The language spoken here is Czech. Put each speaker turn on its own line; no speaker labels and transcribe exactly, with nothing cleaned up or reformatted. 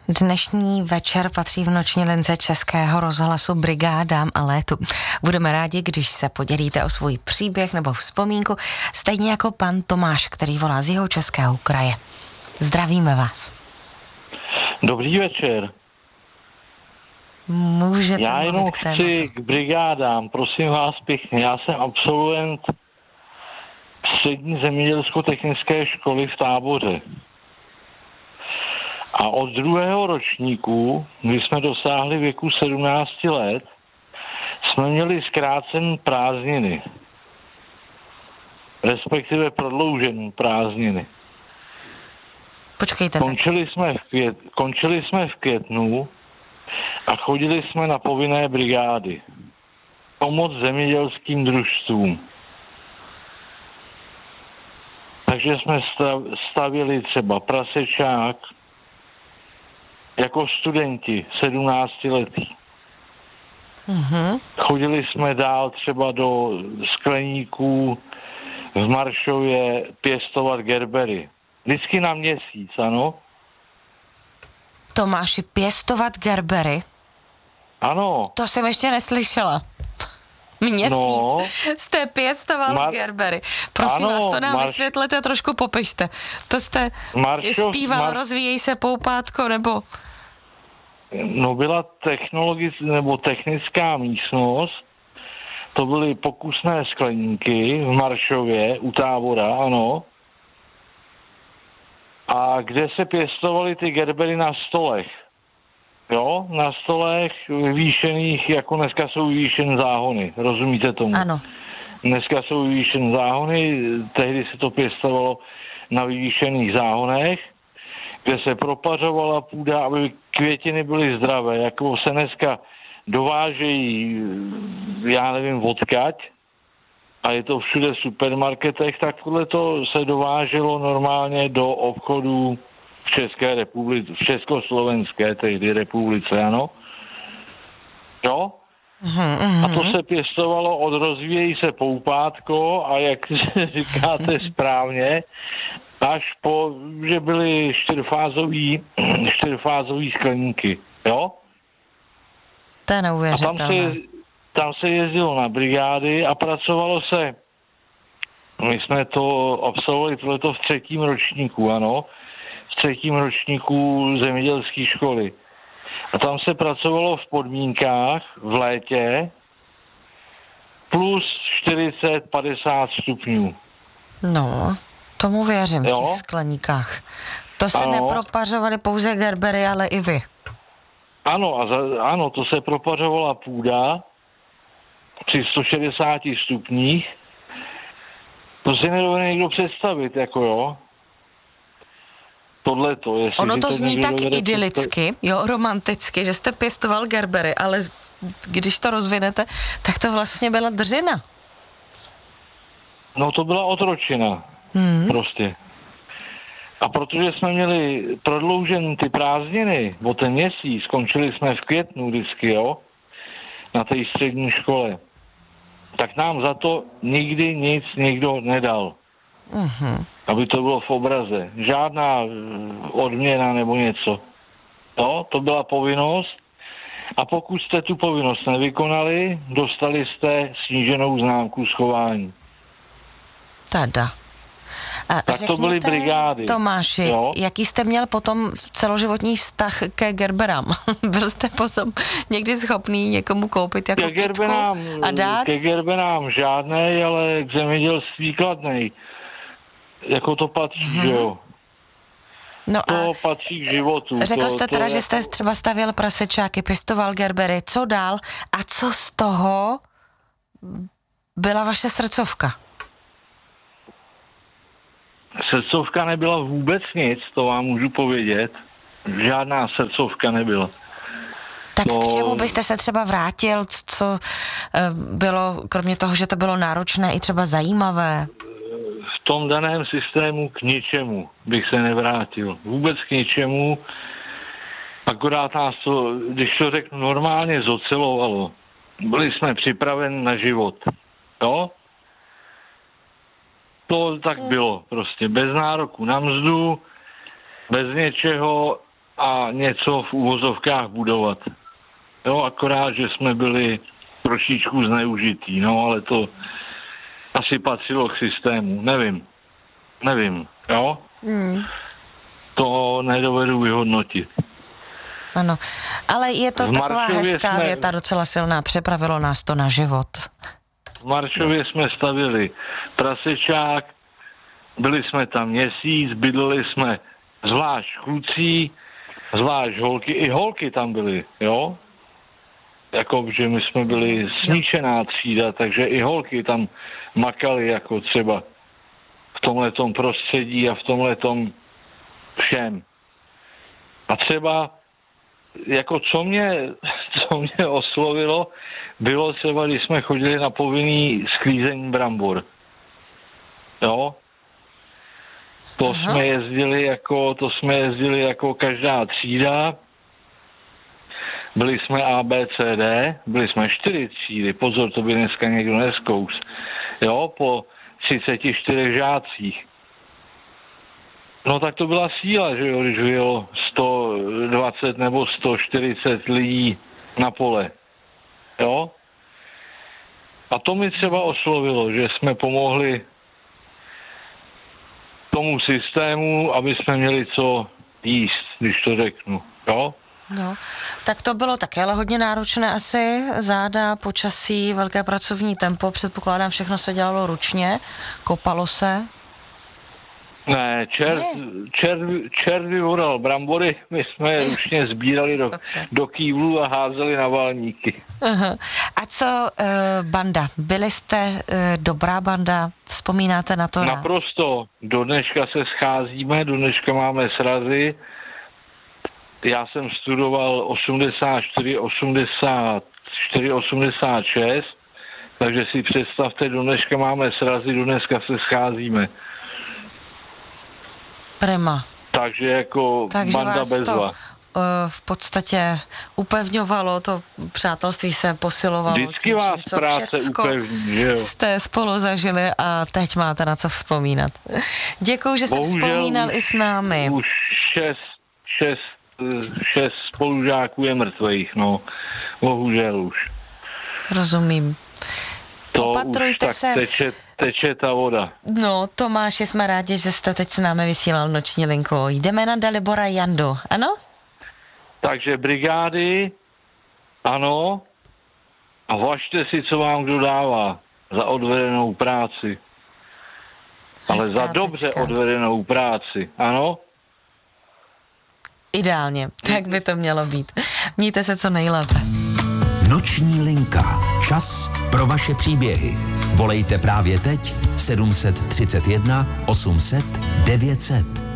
Dnešní večer patří v noční lince Českého rozhlasu Brigádám a létu. Budeme rádi, když se podělíte o svůj příběh nebo vzpomínku, stejně jako pan Tomáš, který volá z Jihočeského kraje. Zdravíme vás.
Dobrý večer.
Můžete
Já jenom
k
chci k brigádám, prosím vás pěkně. Já jsem absolvent střední zemědělsko-technické školy v Táboře. A od druhého ročníku, kdy jsme dosáhli věku sedmnácti let, jsme měli zkrácen prázdniny. Respektive prodlouženou prázdniny.
Počkejte.
Končili jsme, v květ, končili jsme v květnu a chodili jsme na povinné brigády. Pomoc zemědělským družstvům. Takže jsme stavěli třeba prasečák, jako studenti, sedmnáctiletí. Mm-hmm. Chodili jsme dál třeba do skleníků v Maršově pěstovat gerbery. Vždycky na měsíc, ano?
Tomáši, pěstovat gerbery?
Ano.
To jsem ještě neslyšela. Měsíc no, jste pěstoval Mar- gerbery. Prosím ano, vás, to nám Marš- vysvětlete a trošku popište. To jste Maršov, zpíval Mar- Rozvíjej se poupátko, nebo...
No byla technologická nebo technická místnost, to byly pokusné skleníky v Maršově u Tábora, ano. A kde se pěstovaly ty gerbery na stolech. Jo, na stolech vyvýšených, jako dneska jsou vyvýšen záhony, rozumíte tomu?
Ano.
Dneska jsou vyvýšen záhony, tehdy se to pěstovalo na vyvýšených záhonech, kde se propařovala půda, aby květiny byly zdravé, jako se dneska dovážejí, já nevím, odkaď, a je to všude v supermarketech, tak tohle to se dováželo normálně do obchodů v České republice, v Československé tehdy republice, ano. Jo? Mm-hmm. A to se pěstovalo od Rozvíjejí se poupátko a jak říkáte správně, až po, že byly čtyřfázový, čtyřfázový skleníky, jo?
To je neuvěřitelné.
A tam se, tam se jezdilo na brigády a pracovalo se, my jsme to absolvovali tohleto v třetím ročníku, ano, v třetím ročníku zemědělské školy. A tam se pracovalo v podmínkách v létě plus čtyřicet padesát stupňů.
No, tomu věřím, jo? V těch skleníkách. To se ano. Nepropařovaly pouze gerbery, ale i vy.
Ano, a za, ano, to se propařovala půda při sto šedesáti stupních. To si nedovede někdo představit, jako jo. Tohleto, jestli
ono to,
to
zní tak idylicky,
představit.
Jo, romanticky, že jste pěstoval gerbery, ale když to rozvinete, tak to vlastně byla dřina.
No to byla otročina, hmm. prostě. A protože jsme měli prodloužen ty prázdniny o ten měsíc, skončili jsme v květnu vždycky, jo, na té střední škole, tak nám za to nikdy nic nikdo nedal. Mm-hmm. Aby to bylo v obraze. Žádná odměna nebo něco. No, to byla povinnost. A pokud jste tu povinnost nevykonali, dostali jste sníženou známku schování.
Tada. A
tak to byly brigády.
Tomáši, jo? Jaký jste měl potom celoživotní vztah ke gerberám? Byl jste potom někdy schopný někomu koupit jako kytku a dát?
Ke gerberám žádnej, ale k zemědělství kladnej. Jako to patří, hmm. že jo?
No
to patří k životu.
Řekl
to,
jste
to
teda,
je...
že jste třeba stavěl prasečáky, pěstoval gerbery. Co dál? A co z toho byla vaše srdcovka?
Srdcovka nebyla vůbec nic, to vám můžu povědět. Žádná srdcovka nebyla.
Tak to... k čemu byste se třeba vrátil, co bylo, kromě toho, že to bylo náročné, i třeba zajímavé?
V tom daném systému k ničemu bych se nevrátil. Vůbec k ničemu. Akorát nás to, když to řeknu normálně, zocelovalo. Byli jsme připraveni na život. Jo? To tak bylo prostě. Bez nároku na mzdu, bez něčeho, a něco v úvozovkách budovat. Jo, akorát, že jsme byli trošičku zneužitý, no, ale to asi patřilo k systému, nevím, nevím, jo? Hmm. To nedovedu vyhodnotit.
Ano, ale je to
v
taková
Maršově
hezká
jsme,
věta, docela silná, připravilo nás to na život.
V Maršově jsme stavili prasečák, byli jsme tam měsíc, bydleli jsme zvlášť kluci, zvlášť holky, i holky tam byly, jo? Jako, že my jsme byli smíšená třída, takže i holky tam makaly, jako třeba v tomhletom prostředí a v tomhletom všem. A třeba, jako co mě, co mě oslovilo, bylo třeba, když jsme chodili na povinný sklízení brambor. Jo? To Aha. jsme jezdili jako, to jsme jezdili jako každá třída. Byli jsme A, B, C, D, byli jsme čtyři třídy, pozor, to by dneska někdo neskous. Jo, po třiceti čtyřech žácích. No tak to byla síla, že jo, když bylo sto dvacet nebo sto čtyřicet lidí na pole. Jo? A to mi třeba oslovilo, že jsme pomohli tomu systému, aby jsme měli co jíst, když to řeknu. Jo?
No, tak to bylo také ale hodně náročné asi, záda, počasí, velké pracovní tempo, předpokládám, všechno se dělalo ručně, kopalo se.
Ne, čert, čert, čert vyvoral brambory, my jsme je ručně sbírali do, do kývlů a házeli na valníky.
Aha. A co uh, banda? Byli jste uh, dobrá banda? Vzpomínáte na to?
Naprosto. Do dneška se scházíme, do dneška máme srazy. Já jsem studoval osmdesát čtyři, osmdesát čtyři, osmdesát šest, takže si představte, do dneška máme srazy, do dneska se scházíme.
Prima.
Takže jako Takže banda bezva.
To, uh, v podstatě upevňovalo, to přátelství se posilovalo.
Vždycky vás
tím, co
práce upevní, že jo?
Jste spolu zažili a teď máte na co vzpomínat. Děkuju, že jste Bohužel vzpomínal už, i s námi.
Už šest, šest, šest spolužáků je mrtvých, no. Bohužel už.
Rozumím.
To
Opatrujte
už tak
se.
Teče, teče ta voda.
No, Tomáši, jsme rádi, že jste teď s námi vysílal noční linku. Jdeme na Dalibora Jandu, ano?
Takže brigády, ano, a važte si, co vám kdo dává za odvedenou práci. Ale Hezká za dobře tečka. odvedenou práci, ano?
Ideálně, tak by to mělo být. Mějte se co nejlépe.
Noční linka. Čas pro vaše příběhy. Volejte právě teď sedm set třicet jedna osm set devět set.